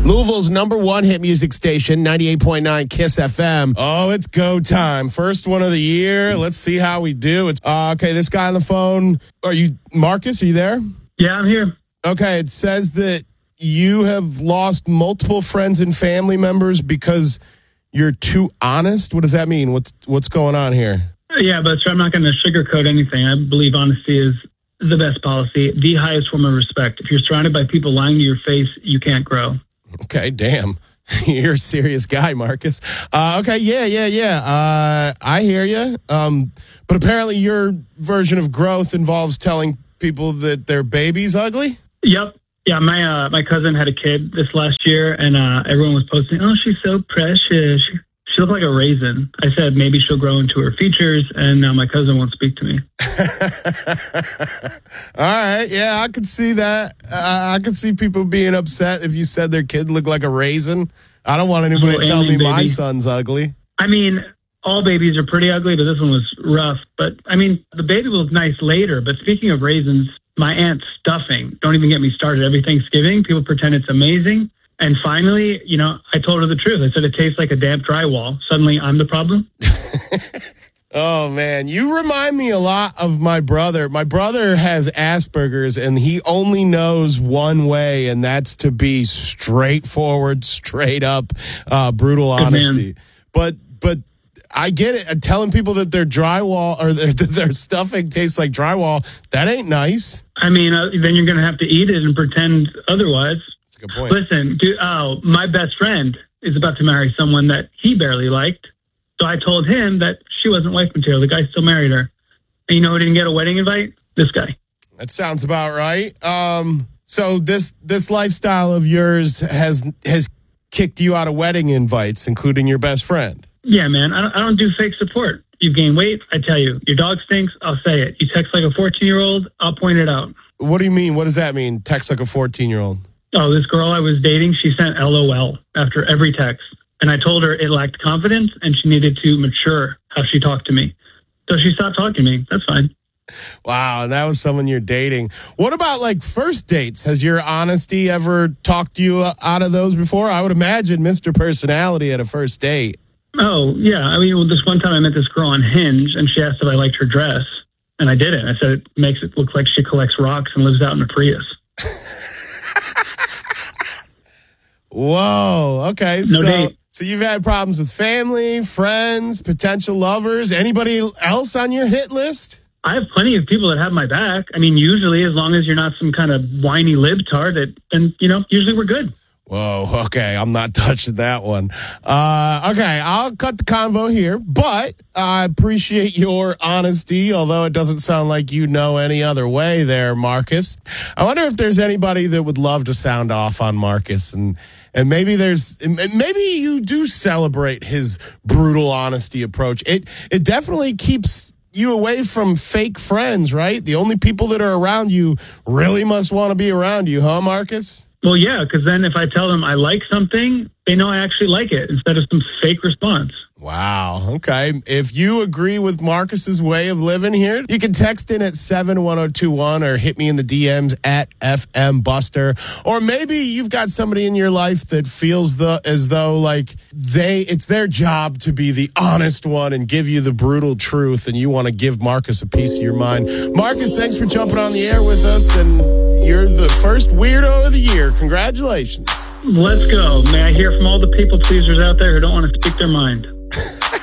Louisville's #1 hit music station, 98.9 KISS FM. Oh, it's go time. First one of the year. Let's see how we do. It's okay, this guy on the phone. Are you, Marcus, are you there? Yeah, I'm here. Okay, it says that you have lost multiple friends and family members because you're too honest. What does that mean? What's going on here? Yeah, but I'm not going to sugarcoat anything. I believe honesty is the best policy, the highest form of respect. If you're surrounded by people lying to your face, you can't grow. Okay, damn. You're a serious guy, Marcus. Okay, yeah. I hear you. But apparently your version of growth involves telling people that their baby's ugly? Yep. Yeah, my cousin had a kid this last year, and everyone was posting, oh, she's so precious. She looked like a raisin. I said maybe she'll grow into her features, and now my cousin won't speak to me. All right, yeah, I could see that. I could see people being upset if you said their kid looked like a raisin. I don't want anybody to tell me my son's ugly. I mean, all babies are pretty ugly, but this one was rough. But, I mean, the baby was nice later. But speaking of raisins, my aunt's stuffing, don't even get me started. Every Thanksgiving, people pretend it's amazing. And finally, I told her the truth. I said, it tastes like a damp drywall. Suddenly, I'm the problem. Oh, man. You remind me a lot of my brother. My brother has Asperger's, and he only knows one way, and that's to be straightforward, straight up, brutal honesty. But I get it. Telling people that their drywall or their stuffing tastes like drywall, that ain't nice. I mean, then you're going to have to eat it and pretend otherwise. That's a good point. Listen, my best friend is about to marry someone that he barely liked. So I told him that she wasn't wife material. The guy still married her. And you know who didn't get a wedding invite? This guy. That sounds about right. So this lifestyle of yours has kicked you out of wedding invites, including your best friend. Yeah, man. I don't do fake support. You've gained weight, I tell you. Your dog stinks, I'll say it. You text like a 14-year-old, I'll point it out. What do you mean? What does that mean, text like a 14-year-old? Oh, this girl I was dating, she sent LOL after every text. And I told her it lacked confidence and she needed to mature how she talked to me. So she stopped talking to me. That's fine. Wow, and that was someone you're dating. What about like first dates? Has your honesty ever talked you out of those before? I would imagine Mr. Personality at a first date. Oh, yeah. I mean, this one time I met this girl on Hinge and she asked if I liked her dress. And I didn't. I said it makes it look like she collects rocks and lives out in a Prius. Whoa. Okay. No date. So you've had problems with family, friends, potential lovers. Anybody else on your hit list? I have plenty of people that have my back. I mean, usually as long as you're not some kind of whiny libtard, then, usually we're good. Whoa, okay, I'm not touching that one. Okay, I'll cut the convo here, but I appreciate your honesty, although it doesn't sound like you know any other way there, Marcus. I wonder if there's anybody that would love to sound off on Marcus, and maybe you do celebrate his brutal honesty approach. It definitely keeps you away from fake friends, right? The only people that are around you really must want to be around you, huh, Marcus? Well, yeah, because then if I tell them I like something, they know I actually like it instead of some fake response. Wow. Okay. If you agree with Marcus's way of living here, you can text in at 71021 or hit me in the DMs at FM Buster. Or maybe you've got somebody in your life that feels as though like it's their job to be the honest one and give you the brutal truth, and you want to give Marcus a piece of your mind. Marcus, thanks for jumping on the air with us, and you're the first weirdo of the year. Congratulations. Let's go. May I hear from all the people pleasers out there who don't want to speak their mind?